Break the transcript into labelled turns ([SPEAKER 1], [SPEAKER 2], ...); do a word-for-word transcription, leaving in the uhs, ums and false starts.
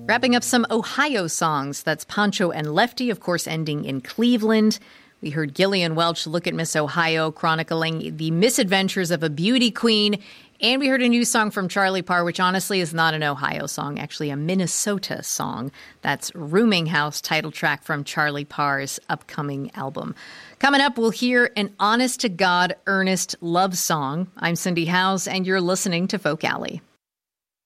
[SPEAKER 1] Wrapping up some Ohio songs. That's Pancho and Lefty, of course, ending in Cleveland. We heard Gillian Welch, Look at Miss Ohio, chronicling the misadventures of a beauty queen. And we heard a new song from Charlie Parr, which honestly is not an Ohio song, actually a Minnesota song. That's Rooming House, title track from Charlie Parr's upcoming album. Coming up, we'll hear an honest-to-God, earnest love song. I'm Cindy Howes, and you're listening to Folk Alley.